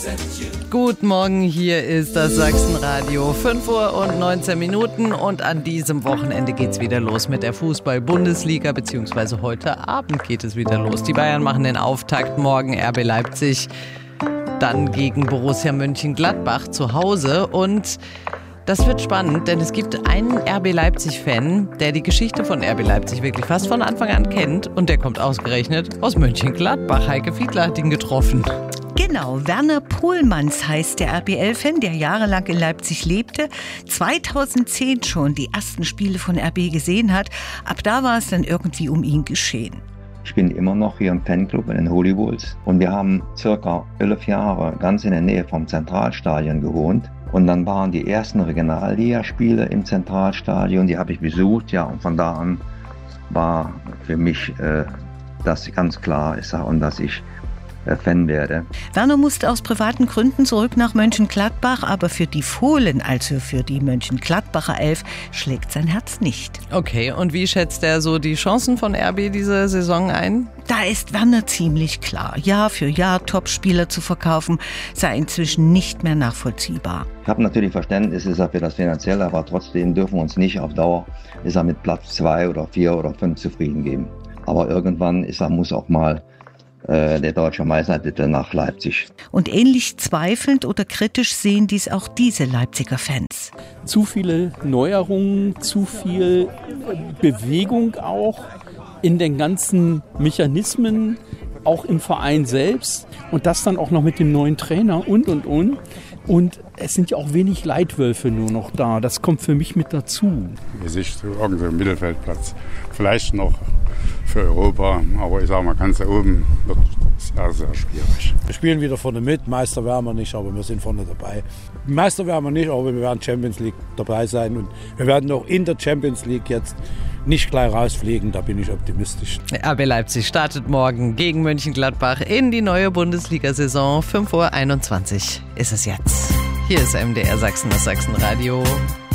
Guten Morgen, hier ist das Sachsenradio. 5:19 Uhr und an diesem Wochenende geht's wieder los mit der Fußball-Bundesliga, beziehungsweise heute Abend geht es wieder los. Die Bayern machen den Auftakt, morgen RB Leipzig, dann gegen Borussia Mönchengladbach zu Hause und das wird spannend, denn es gibt einen RB Leipzig-Fan, der die Geschichte von RB Leipzig wirklich fast von Anfang an kennt und der kommt ausgerechnet aus Mönchengladbach. Heike Fiedler hat ihn getroffen. Genau, Werner Pohlmanns heißt der RBL-Fan, der jahrelang in Leipzig lebte, 2010 schon die ersten Spiele von RB gesehen hat. Ab da war es dann irgendwie um ihn geschehen. Ich bin immer noch hier im Fanclub in den Holy Wolves und wir haben circa 11 Jahre ganz in der Nähe vom Zentralstadion gewohnt. Und dann waren die ersten Regionalligaspiele im Zentralstadion, die habe ich besucht, ja, und von da an war für mich das ganz klar ist und dass ich Fan werde. Werner musste aus privaten Gründen zurück nach Mönchengladbach, aber für die Fohlen, also für die Mönchengladbacher Elf, schlägt sein Herz nicht. Okay, und wie schätzt er so die Chancen von RB diese Saison ein? Da ist Werner ziemlich klar. Jahr für Jahr Topspieler zu verkaufen, sei inzwischen nicht mehr nachvollziehbar. Ich habe natürlich Verständnis für das Finanzielle, aber trotzdem dürfen wir uns nicht auf Dauer mit Platz 2 oder 4 oder 5 zufrieden geben. Aber irgendwann muss auch mal der deutsche Meistertitel nach Leipzig. Und ähnlich zweifelnd oder kritisch sehen dies auch diese Leipziger Fans. Zu viele Neuerungen, zu viel Bewegung auch in den ganzen Mechanismen, auch im Verein selbst und das dann auch noch mit dem neuen Trainer und. Und es sind ja auch wenig Leitwölfe nur noch da. Das kommt für mich mit dazu. Wir sich zu irgendeinem Mittelfeldplatz. Vielleicht noch für Europa, aber ich sage mal, ganz da oben wird sehr, sehr schwierig. Wir spielen wieder vorne mit. Meister werden wir nicht, aber wir sind vorne dabei. Meister werden wir nicht, aber wir werden Champions League dabei sein. Und wir werden auch in der Champions League jetzt nicht gleich rausfliegen, da bin ich optimistisch. RB Leipzig startet morgen gegen Mönchengladbach in die neue Bundesliga-Saison. 5:21 Uhr ist es jetzt. Hier ist MDR Sachsen, das Sachsenradio.